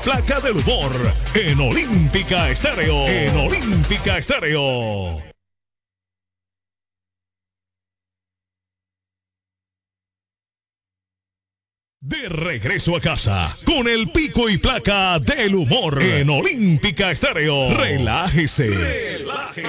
placa del humor en Olímpica Estéreo. En Olímpica Estéreo. De regreso a casa con el pico y placa del humor en Olímpica Estéreo. Relájese.